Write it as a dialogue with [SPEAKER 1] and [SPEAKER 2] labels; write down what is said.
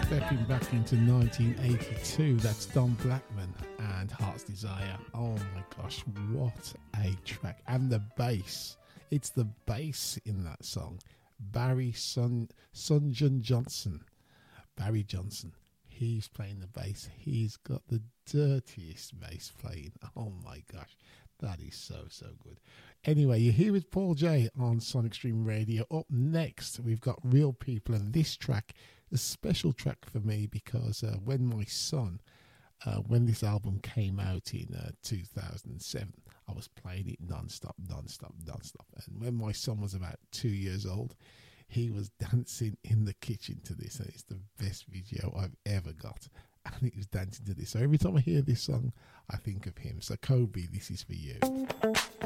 [SPEAKER 1] Stepping back into 1982, that's Don Blackman and Heart's Desire. Oh my gosh, what a track. And the bass, it's the bass in that song. Barry Sunjun Johnson. Barry Johnson, he's playing the bass. He's got the dirtiest bass playing. Oh my gosh, that is so good. Anyway, you're here with Paul J on Sonic Stream Radio. Up next, we've got Real People, and this track, a special track for me because when my son, when this album came out in 2007, I was playing it non-stop. And when my son was about 2 years old, he was dancing in the kitchen to this, and it's the best video I've ever got. And he was dancing to this. So every time I hear this song, I think of him. So Kobe, this is for you.